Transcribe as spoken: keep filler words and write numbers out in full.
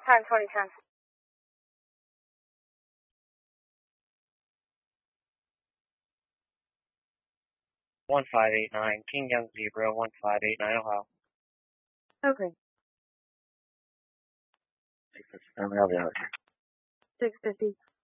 Time twenty ten. one five eight nine, King Young Zebra, one five eight nine, Ohio. Okay. six fifty. six fifty.